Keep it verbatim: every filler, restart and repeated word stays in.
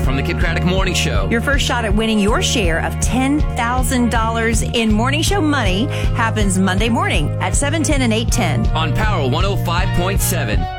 from the Kid Craddock Morning Show. Your first shot at winning your share of ten thousand dollars in Morning Show money happens Monday morning at seven ten and eight ten. On Power one oh five point seven.